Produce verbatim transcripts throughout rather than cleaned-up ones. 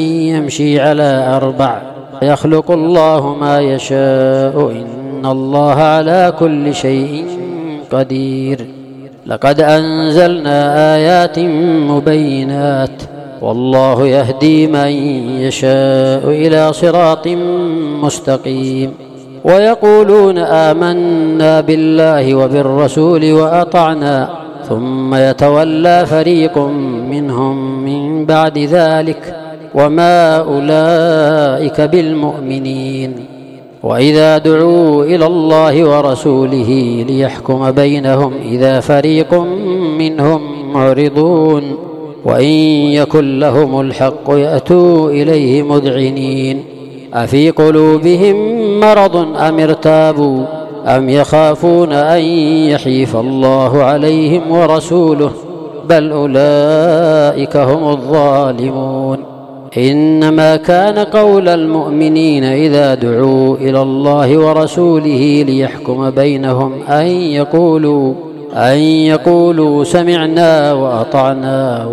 يمشي على أربع يخلق الله ما يشاء إن الله على كل شيء قدير. لقد أنزلنا آيات مبينات والله يهدي من يشاء إلى صراط مستقيم. ويقولون آمنا بالله وبالرسول وأطعنا ثم يتولى فريق منهم من بعد ذلك وما أولئك بالمؤمنين. وإذا دعوا إلى الله ورسوله ليحكم بينهم إذا فريق منهم معرضون وإن يكن لهم الحق يأتوا إليه مذعنين أفي قلوبهم مرض أم ارتابوا أم يخافون أن يحيف الله عليهم ورسوله بل أولئك هم الظالمون. إنما كان قول المؤمنين إذا دعوا إلى الله ورسوله ليحكم بينهم أن يقولوا أن يقولوا سمعنا وأطعنا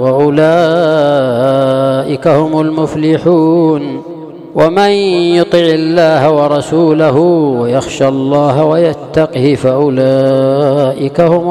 وأولئك هم المفلحون. ومن يطع الله ورسوله ويخشى الله ويتقه فأولئك هم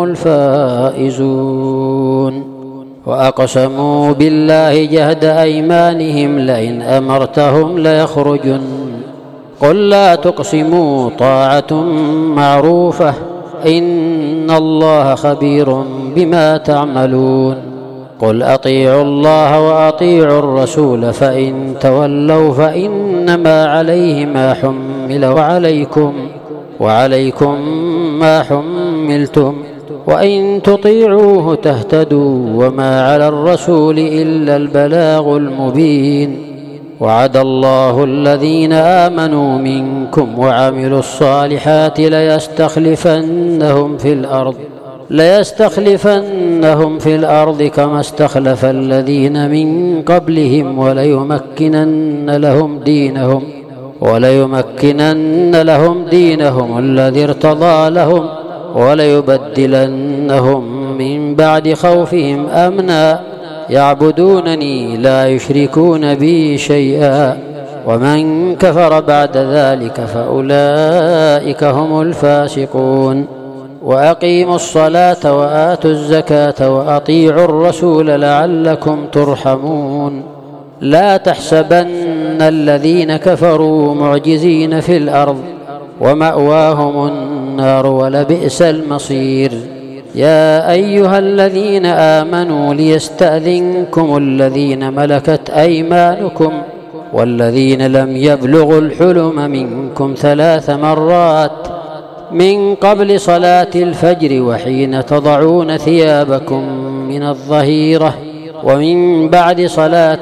الفائزون. وأقسموا بالله جهد أيمانهم لئن أمرتهم ليخرجن قل لا تقسموا طاعة معروفة إن الله خبير بما تعملون. قل أطيعوا الله وأطيعوا الرسول فإن تولوا فإنما عليه ما حمل وعليكم وعليكم ما حملتم وإن تطيعوه تهتدوا وما على الرسول إلا البلاغ المبين. وعد الله الذين آمنوا منكم وعملوا الصالحات ليستخلفنهم في الأرض ليستخلفنهم في الأرض كما استخلف الذين من قبلهم وليمكنن لهم دينهم وليمكنن لهم دينهم الذي ارتضى لهم وليبدلنهم من بعد خوفهم أمنا يعبدونني لا يشركون بي شيئا ومن كفر بعد ذلك فأولئك هم الفاسقون. وأقيموا الصلاة وآتوا الزكاة وأطيعوا الرسول لعلكم ترحمون. لا تحسبن الذين كفروا معجزين في الأرض ومأواهم النار ولبئس المصير. يا أيها الذين آمنوا ليستأذنكم الذين ملكت أيمانكم والذين لم يبلغوا الحلم منكم ثلاث مرات من قبل صلاة الفجر وحين تضعون ثيابكم من الظهيرة ومن بعد صلاة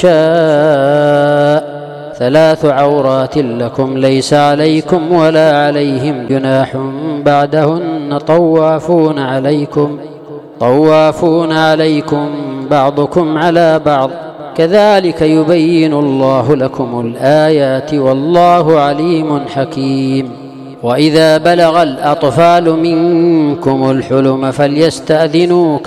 العشاء ثلاث عورات لكم ليس عليكم ولا عليهم جناح بعدهن طوافون عليكم طوافون عليكم بعضكم على بعض كذلك يبين الله لكم الآيات والله عليم حكيم. وإذا بلغ الأطفال منكم الحلم فليستأذنوا